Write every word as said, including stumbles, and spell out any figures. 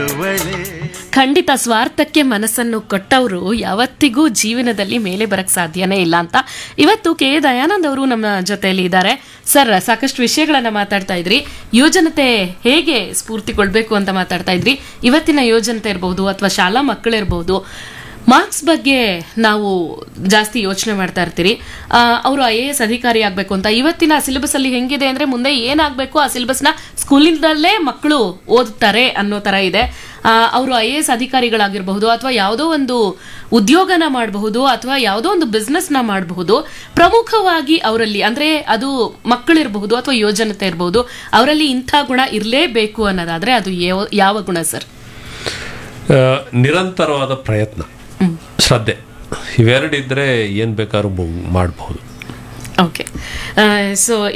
ಕೊಡುವಳೆ. ಖಂಡಿತ ಸ್ವಾರ್ಥಕ್ಕೆ ಮನಸ್ಸನ್ನು ಕೊಟ್ಟವರು ಯಾವತ್ತಿಗೂ ಜೀವನದಲ್ಲಿ ಮೇಲೆ ಬರಕ್ ಸಾಧ್ಯನೇ ಇಲ್ಲ ಅಂತ ಇವತ್ತು ಕೆ ದಯಾನಂದ್ ಅವರು ನಮ್ಮ ಜೊತೆಯಲ್ಲಿ ಇದ್ದಾರೆ. ಸರ್, ಸಾಕಷ್ಟು ವಿಷಯಗಳನ್ನ ಮಾತಾಡ್ತಾ ಇದ್ರಿ. ಯುವಜನತೆ ಹೇಗೆ ಸ್ಫೂರ್ತಿಗೊಳ್ಬೇಕು ಅಂತ ಮಾತಾಡ್ತಾ ಇದ್ರಿ. ಇವತ್ತಿನ ಯುವಜನತೆ ಇರಬಹುದು ಅಥವಾ ಶಾಲಾ ಮಕ್ಕಳಿರ್ಬಹುದು, ಮಾರ್ಕ್ಸ್ ಬಗ್ಗೆ ನಾವು ಜಾಸ್ತಿ ಯೋಚನೆ ಮಾಡ್ತಾ ಇರ್ತೀರಿ. ಅವರು ಐ ಎ ಎಸ್ ಅಧಿಕಾರಿ ಆಗಬೇಕು ಅಂತ. ಇವತ್ತಿನ ಸಿಲೆಬಸ್ ಅಲ್ಲಿ ಹೆಂಗಿದೆ ಅಂದ್ರೆ ಮುಂದೆ ಏನಾಗಬೇಕು ಆ ಸಿಲೆಬಸ್ನ ಸ್ಕೂಲಿಂದಲೇ ಮಕ್ಕಳು ಓದುತ್ತಾರೆ ಅನ್ನೋ ತರ ಇದೆ. ಅವರು ಐ ಎ ಎಸ್ ಅಧಿಕಾರಿಗಳಾಗಿರಬಹುದು ಅಥವಾ ಯಾವುದೋ ಒಂದು ಉದ್ಯೋಗನ ಮಾಡಬಹುದು ಅಥವಾ ಯಾವುದೋ ಒಂದು ಬಿಸ್ನೆಸ್ನ ಮಾಡಬಹುದು. ಪ್ರಮುಖವಾಗಿ ಅವರಲ್ಲಿ ಅಂದ್ರೆ ಅದು ಮಕ್ಕಳಿರಬಹುದು ಅಥವಾ ಯುವಜನತೆ ಇರಬಹುದು, ಅವರಲ್ಲಿ ಇಂಥ ಗುಣ ಇರಲೇಬೇಕು ಅನ್ನೋದಾದ್ರೆ ಅದು ಯಾವ ಗುಣ ಸರ್? ನಿರಂತರವಾದ ಪ್ರಯತ್ನ, ಶ್ರದ್ಧೆ, ಇವೆರಡಿದ್ರೆ ಏನ್ ಬೇಕಾದ್ರೂ ಮಾಡಬಹುದು. Okay, so